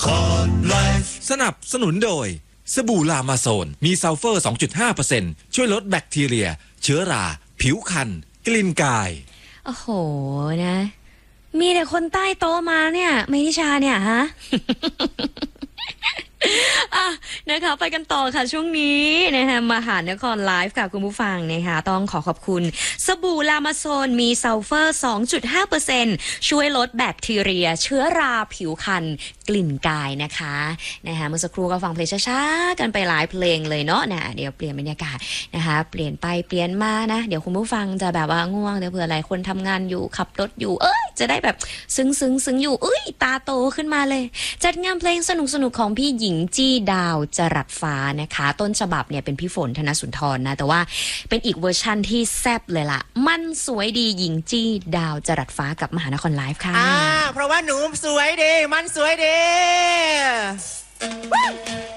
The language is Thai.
สนับสนุนโดยสบู่ลามาโซนมีซัลเฟอร์ 2.5% ช่วยลดแบคทีเรียเชื้อราผิวคันกลิ่นกายโอ้โหนะมีแต่คนใต้โตมาเนี่ยไม่นิชาเนี่ยฮะ นะคะไปกันต่อค่ะช่วงนี้นะคะมหานครไลฟ์ค่ะคุณผู้ฟังนะคะต้องขอบคุณสบู่ลามาโซนมีซัลเฟอร์ 2.5% ช่วยลดแบคทีเรียเชื้อราผิวคันกลิ่นกายนะคะเมื่อสักครู่ก็ฟังเพลงช้าๆกันไปหลายเพลงเลยเนาะนะเดี๋ยวเปลี่ยนบรรยากาศนะคะเปลี่ยนไปเปลี่ยนมานะเดี๋ยวคุณผู้ฟังจะแบบว่าง่วงเดี๋ยวเผื่อหลายคนทำงานอยู่ขับรถอยู่จะได้แบบซึ้งอยู่ตาโตขึ้นมาเลยจัดงานเพลงสนุกของพี่หญิงจี้ดาวจรัสฟ้านะคะต้นฉบับเนี่ยเป็นพี่ฝนธนสุนทรนะแต่ว่าเป็นอีกเวอร์ชั่นที่แซ่บเลยล่ะมันสวยดีหญิงจี้ดาวจรัสฟ้ากับมหานครไลฟ์ค่ะเพราะว่าหนูสวยดีมันสวยดี